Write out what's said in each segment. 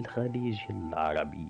الخليج العربي.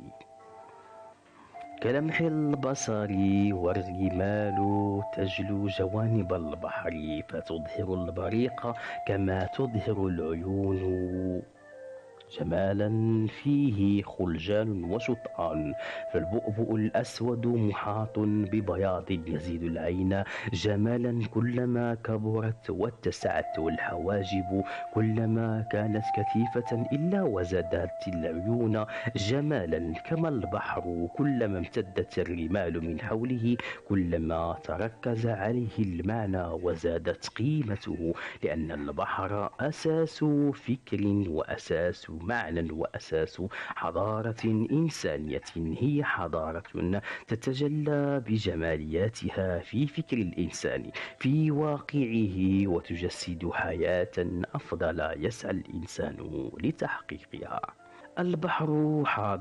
كلمح البصر والرمال تجلو جوانب البحر فتظهر البريق كما تظهر العيون جمالا فيه خلجان وشطآن. فالبؤبؤ الأسود محاط ببياض يزيد العين جمالا كلما كبرت واتسعت، والحواجب كلما كانت كثيفة إلا وزادت العيون جمالا. كما البحر كلما امتدت الرمال من حوله كلما تركز عليه المعنى وزادت قيمته، لأن البحر أساس فكر وأساس معنى وأساس حضارة إنسانية، هي حضارة تتجلى بجمالياتها في فكر الإنسان في واقعه وتجسد حياة أفضل يسعى الإنسان لتحقيقها. البحر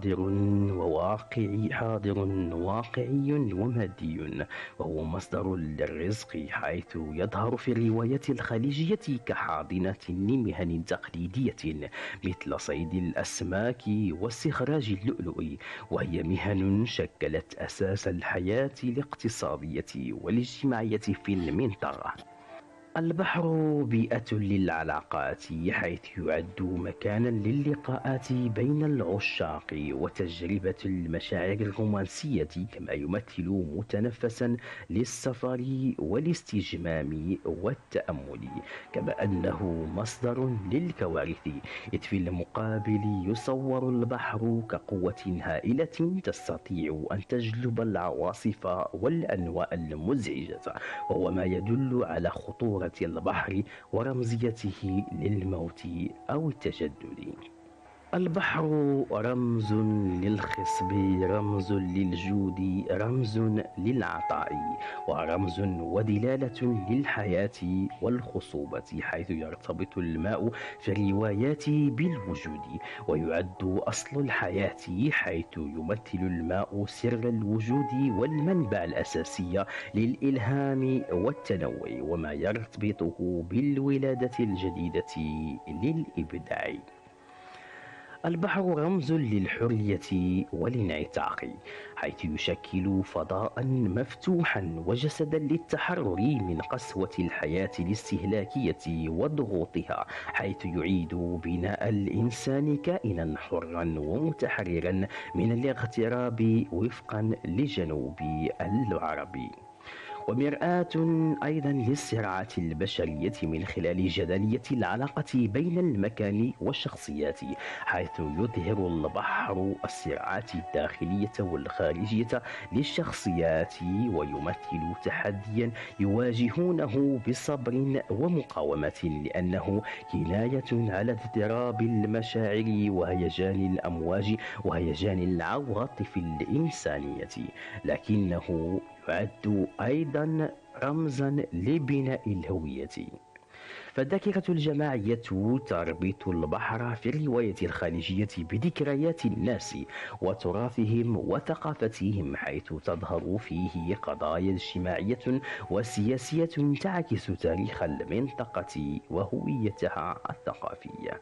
حاضر واقعي ومادي، وهو مصدر للرزق، حيث يظهر في الرواية الخليجية كحاضنة لمهن تقليدية مثل صيد الأسماك واستخراج اللؤلؤ، وهي مهن شكلت أساس الحياة الاقتصادية والاجتماعية في المنطقة. البحر بيئة للعلاقات، حيث يعد مكانا للقاءات بين العشاق وتجربة المشاعر الرومانسية، كما يمثل متنفسا للسفر والاستجمام والتأمل، كما أنه مصدر للكوارث، إذ في المقابل يصور البحر كقوة هائلة تستطيع أن تجلب العواصف والأنواء المزعجة، وهو ما يدل على خطورة البحر ورمزيته للموت أو التجدد. البحر رمز للخصب، رمز للجود، رمز للعطاء، ورمز ودلالة للحياة والخصوبة، حيث يرتبط الماء في الروايات بالوجود ويعد أصل الحياة، حيث يمثل الماء سر الوجود والمنبع الأساسي للإلهام والتنوع، وما يرتبطه بالولادة الجديدة للإبداع. البحر رمز للحرية والانعتاق، حيث يشكل فضاء مفتوحا وجسدا للتحرر من قسوة الحياة الاستهلاكية وضغوطها، حيث يعيد بناء الإنسان كائنا حرا ومتحررا من الاغتراب وفقا لجنوب العربي، ومرآة أيضا للصراعات البشرية من خلال جدلية العلاقة بين المكان والشخصيات، حيث يظهر البحر الصراعات الداخلية والخارجية للشخصيات ويمثل تحديا يواجهونه بصبر ومقاومة، لأنه كناية على اضطراب المشاعر وهيجان الأمواج وهيجان العواطف الإنسانية، لكنه يعد أيضا رمزا لبناء الهوية. فالذاكرة الجماعية تربط البحر في الرواية الخليجية بذكريات الناس وتراثهم وثقافتهم، حيث تظهر فيه قضايا اجتماعية وسياسية تعكس تاريخ المنطقة وهويتها الثقافية.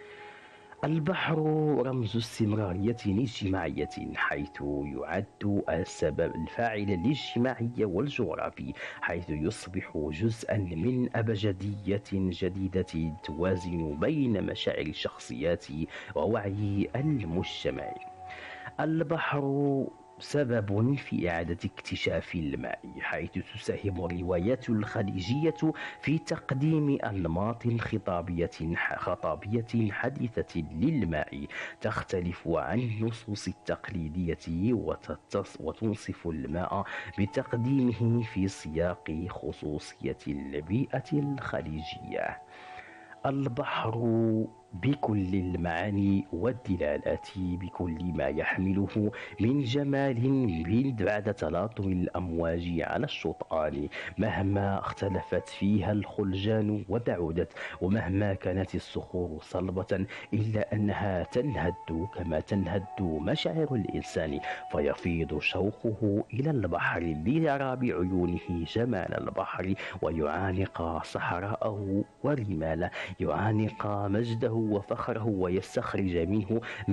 البحر رمز استمرارية اجتماعية، حيث يعد السبب الفاعل الاجتماعي والجغرافي، حيث يصبح جزءا من أبجدية جديدة توازن بين مشاعر الشخصيات ووعي المجتمع. البحر سبب في إعادة اكتشاف الماء، حيث تساهم الروايات الخليجية في تقديم أنماط خطابية حديثة للماء تختلف عن النصوص التقليدية وتنصف الماء بتقديمه في سياق خصوصية البيئة الخليجية. البحر بكل المعاني والدلالات، بكل ما يحمله من جمال بعد تلاطم الأمواج على الشطآن، مهما اختلفت فيها الخلجان وبعدت، ومهما كانت الصخور صلبة، إلا أنها تنهد كما تنهد مشاعر الإنسان، فيفيض شوقه إلى البحر ليرى بعيونه جمال البحر ويعانق صحراءه ورماله، يعانق مجده وفخره ويستخرج منه